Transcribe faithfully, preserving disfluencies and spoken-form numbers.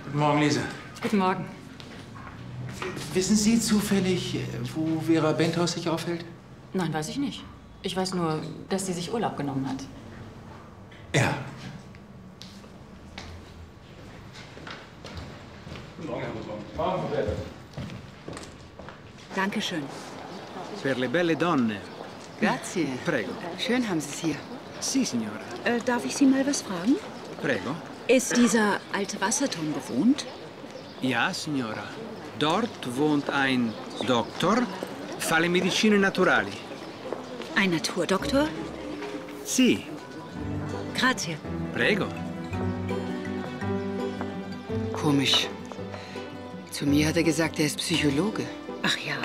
Guten Morgen, Lisa. Guten Morgen. Wissen Sie zufällig, wo Vera Benthaus sich aufhält? Nein, weiß ich nicht. Ich weiß nur, dass sie sich Urlaub genommen hat. Ja. Guten Morgen, Herr Bosbaum. Morgen, Frau Dankeschön. Per le belle donne. Grazie. Prego. Schön haben Sie es hier. Sì, signora. Äh, darf ich Sie mal was fragen? Prego. Ist dieser alte Wasserturm bewohnt? Ja, signora. Dort wohnt ein Doktor, fa le medicine naturali. Ein Naturdoktor? Sì. Grazie. Prego. Komisch. Zu mir hat er gesagt, er ist Psychologe. Ach ja.